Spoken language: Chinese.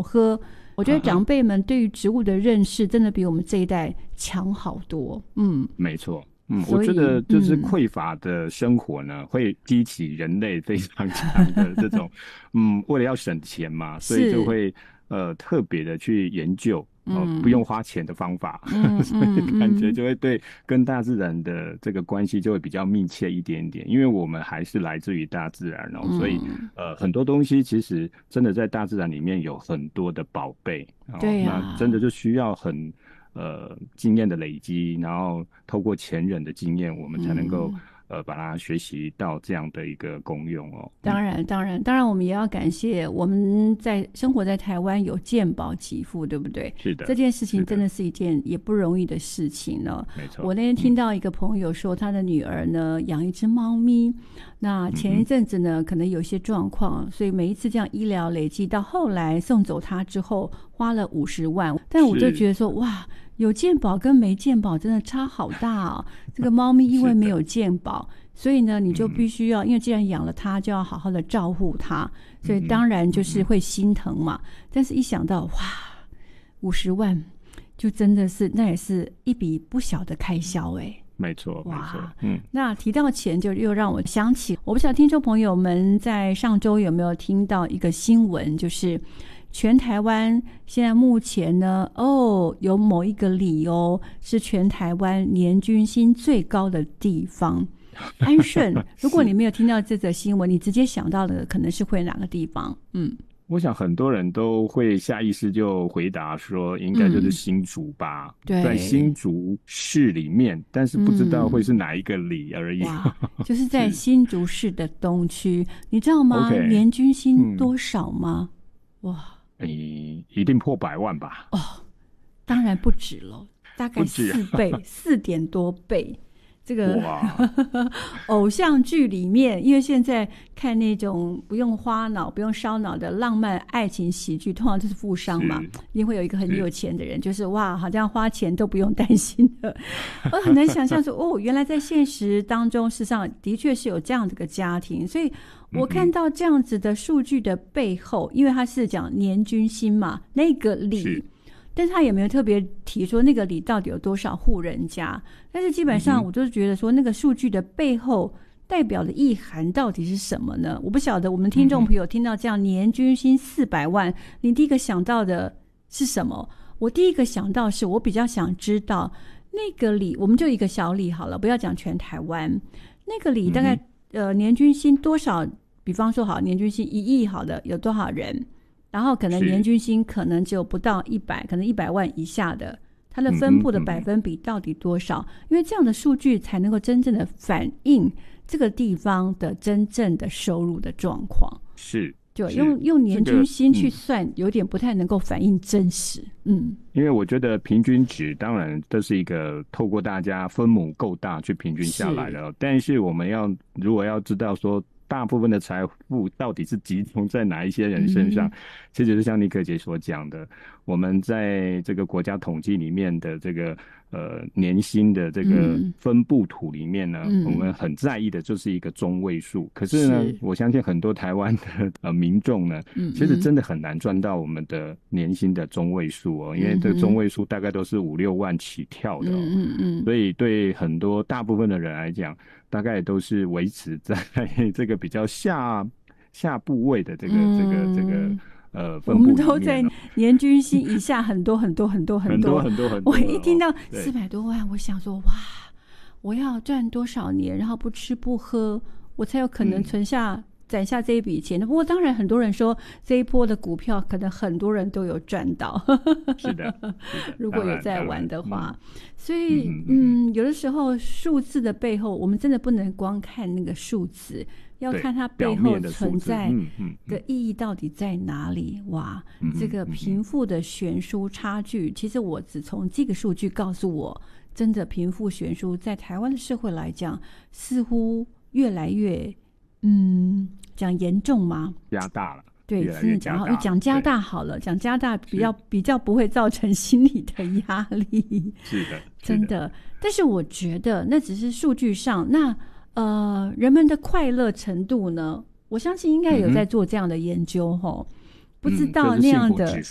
好喝。我觉得长辈们对于植物的认识真的比我们这一代强好多。 没错。我觉得就是匮乏的生活呢，会激起人类非常强的这种，为了要省钱嘛，所以就会特别的去研究不用花钱的方法，所以感觉就会对跟大自然的这个关系就会比较密切一点点，因为我们还是来自于大自然所以很多东西其实真的在大自然里面有很多的宝贝， 对那真的就需要很经验的累积，然后透过前人的经验，我们才能够把它学习到这样的一个功用当然，我们也要感谢我们生活在台湾有健保给付，对不对？ 是的， 这件事情真的是一件也不容易的事情呢。 没错。 我那天听到一个朋友说，他的女儿呢养一只猫咪，那前一阵子呢可能有些状况，所以每一次这样医疗累积到后来送走他之后花了50万，但我就觉得说哇，有健保跟没健保真的差好大这个猫咪因为没有健保，所以呢你就必须要因为既然养了它就要好好的照顾它，所以当然就是会心疼嘛。但是一想到哇50万就真的是那也是一笔不小的开销没错。 那提到钱就又让我想起，我不知道听众朋友们在上周有没有听到一个新闻，就是全台湾现在目前呢有某一个里是全台湾年均薪最高的地方安顺如果你没有听到这则新闻，你直接想到的可能是会哪个地方？ 我想很多人都会下意识就回答说应该就是新竹吧， 对， 在新竹市里面，但是不知道会是哪一个里而已。 就是在新竹市的东区你知道吗年均薪多少吗？哇， 一定破100万吧？ 当然不止了，大概4倍4点多倍。这个偶像剧里面，因为现在看那种不用花脑不用烧脑的浪漫爱情喜剧通常就是富商嘛，一定会有一个很有钱的人，就是哇好像花钱都不用担心的我很难想象说原来在现实当中事实上的确是有这样的一个家庭。所以我看到这样子的数据的背后，因为他是讲年均薪嘛，那个里但是他也没有特别提说那个里到底有多少户人家，但是基本上我就觉得说那个数据的背后代表的意涵到底是什么呢？我不晓得我们听众朋友听到这样年均薪400万你第一个想到的是什么？我第一个想到是我比较想知道那个里，我们就一个小里好了，不要讲全台湾，那个里大概年均薪多少？比方说好年均薪1亿好了，有多少人？然后可能年均薪可能只有不到100，可能100万以下的，它的分布的百分比到底多少？因为这样的数据才能够真正的反映这个地方的真正的收入的状况。 是， 就用年均薪去算，有点不太能够反映真实。 因为我觉得平均值当然这是一个透过大家分母够大去平均下来的，但是我们如果要知道说大部分的财富到底是集中在哪一些人身上，其实就像妮可姐所讲的，我们在这个国家统计里面的这个年薪的这个分布图里面呢，我们很在意的就是一个中位数。可是呢，我相信很多台湾的民众呢，其实真的很难赚到我们的年薪的中位数因为这个中位数大概都是5、6万起跳的所以对很多大部分的人来讲，大概都是维持在这个比较下部位的这个分布里面。 我们都在年均薪以下很多很多很多很多很多很多。我一听到400多万，我想说哇，我要赚多少年，然后不吃不喝，我才有可能攒下这一笔钱。不过当然很多人说这一波的股票可能很多人都有赚到是的如果有在玩的话所以有的时候数字的背后，我们真的不能光看那个数字，要看它背后存在的意义到底在哪里。哇，这个贫富的悬殊差距，其实我只从这个数据告诉我，真的贫富悬殊在台湾的社会来讲似乎越来越讲严重吗？ 加大了。 对，真的讲加大好了，讲加大比较不会造成心理的压力。 是的， 真的。但是我觉得那只是数据上，那人们的快乐程度呢？我相信应该有在做这样的研究不知道那样的